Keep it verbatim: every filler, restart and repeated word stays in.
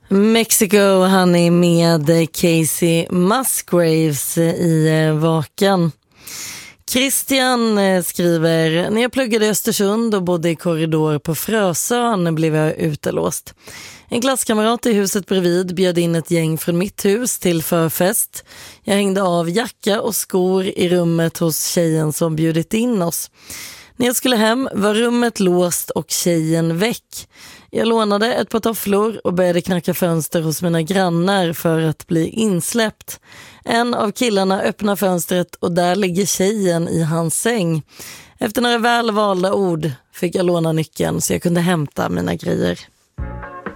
Mexico Honey med Casey Musgraves i Vaken. Christian skriver: när jag pluggade i Östersund och bodde i korridor på Frösön blev jag utelåst. En klasskamrat i huset bredvid bjöd in ett gäng från mitt hus till förfest. Jag hängde av jacka och skor i rummet hos tjejen som bjudit in oss. När jag skulle hem var rummet låst och tjejen väck. Jag lånade ett par tofflor och började knacka fönster hos mina grannar för att bli insläppt. En av killarna öppnar fönstret och där ligger tjejen i hans säng. Efter några väl valda ord fick jag låna nyckeln så jag kunde hämta mina grejer.